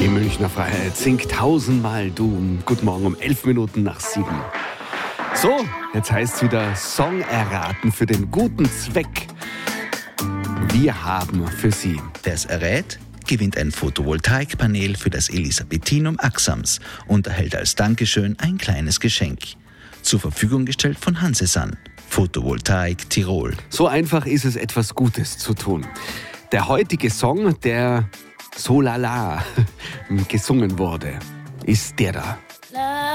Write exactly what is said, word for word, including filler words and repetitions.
Die Münchner Freiheit singt tausendmal du. Guten Morgen um elf Minuten nach sieben. So, jetzt heißt es wieder Song erraten für den guten Zweck. Wir haben für Sie. Wer es errät, gewinnt ein Photovoltaikpanel für das Elisabethinum Axams und erhält als Dankeschön ein kleines Geschenk. Zur Verfügung gestellt von Hansesan. Photovoltaik Tirol. So einfach ist es, etwas Gutes zu tun. Der heutige Song, der so lala gesungen wurde, ist der da.